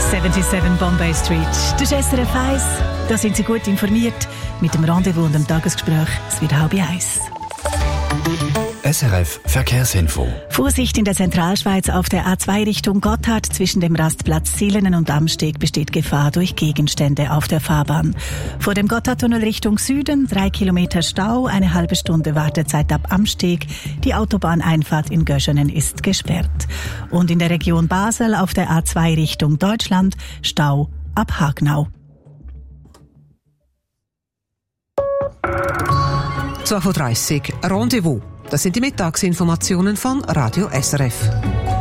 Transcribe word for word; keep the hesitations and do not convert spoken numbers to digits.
siebenundsiebzig Bombay Street. Das ist S R F eins. Da sind Sie gut informiert mit dem Rendezvous und dem Tagesgespräch. Es wird halb eins. S R F Verkehrsinfo. Vorsicht in der Zentralschweiz auf der A zwei Richtung Gotthard. Zwischen dem Rastplatz Silenen und Amsteg besteht Gefahr durch Gegenstände auf der Fahrbahn. Vor dem Gotthardtunnel Richtung Süden drei Kilometer Stau, eine halbe Stunde Wartezeit ab Amsteg. Die Autobahneinfahrt in Göschenen ist gesperrt. Und in der Region Basel auf der A zwei Richtung Deutschland Stau ab Hagnau. zwölf Uhr dreißig Rendezvous. Das sind die Mittagsinformationen von Radio S R F.